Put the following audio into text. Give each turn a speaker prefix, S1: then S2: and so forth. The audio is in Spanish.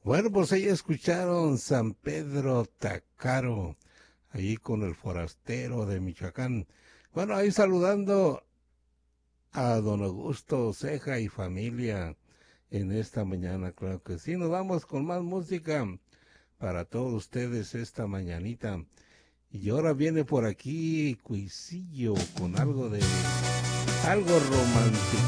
S1: Bueno, pues ahí escucharon San Pedro Tacaro, ahí con el forastero de Michoacán. Bueno, ahí saludando a don Augusto Ceja y familia en esta mañana, claro que sí. Nos vamos con más música para todos ustedes esta mañanita. Y ahora viene por aquí Cuisillo con algo romántico.